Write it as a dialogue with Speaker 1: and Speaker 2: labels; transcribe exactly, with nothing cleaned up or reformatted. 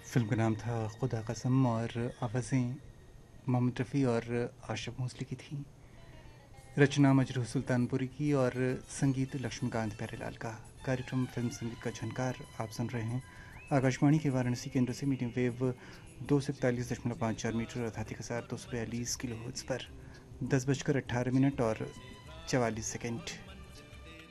Speaker 1: Film का नाम था खुदा कसम और आवाज़ें मोहम्मद रफ़ी और आशा भोसले की थी। रचना मजरूह सुल्तानपुरी की और संगीत लक्ष्मीकांत प्यारेलाल का। कार्यक्रम फिल्म संगीत का झनकार आप सुन रहे हैं आकाशवाणी के वाराणसी केंद्र से मीडियम वेव दो सौ इकतालीस दशमलव पाँच चार मीटर अर्थात एक हज़ार दो सौ बयालीस किलो हर्ट्ज़ पर दस बजकर अट्ठारह मिनट और चवालीस सेकेंड।